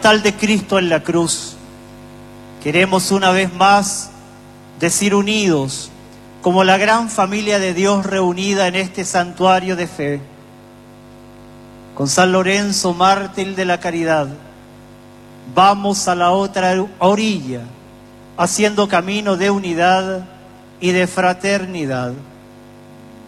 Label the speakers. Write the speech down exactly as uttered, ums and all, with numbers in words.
Speaker 1: total de Cristo en la cruz. Queremos una vez más decir unidos, como la gran familia de Dios reunida en este santuario de fe, con San Lorenzo, mártir de la caridad, vamos a la otra orilla, haciendo camino de unidad y de fraternidad.